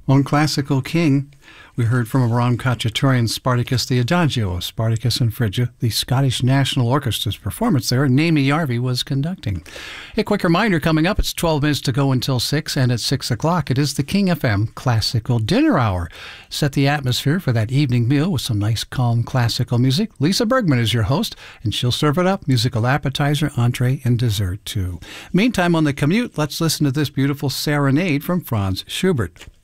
On Classical King, we heard from Aram Khachaturian's Spartacus the Adagio of Spartacus and Phrygia, the Scottish National Orchestra's performance there. Naomi Yarvi was conducting. A quick reminder coming up, it's 12 minutes to go until 6, and at 6 o'clock it is the King FM Classical Dinner Hour. Set the atmosphere for that evening meal with some nice, calm classical music. Lisa Bergman is your host, and she'll serve it up, musical appetizer, entree, and dessert too. Meantime, on the commute, let's listen to this beautiful serenade from Franz Schubert.